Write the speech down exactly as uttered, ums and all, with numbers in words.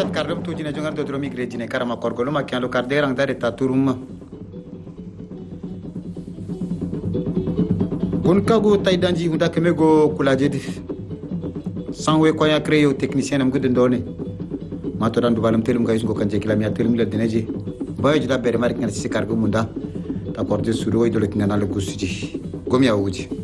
chat kardum tu jina jongar do dromi grejine karama korgolo ma kyan lo karde rang dare ta turum gon kago tay danji hunda kemego kula jedi sanwe ko ya créer technicien am gude ndone ma to dan dubalam telum gayus go kanje kilam ya telum le deneji boyo jida bere marik ngal ci kargo munda ta porte suro do le kinana le gusuji gomi awuji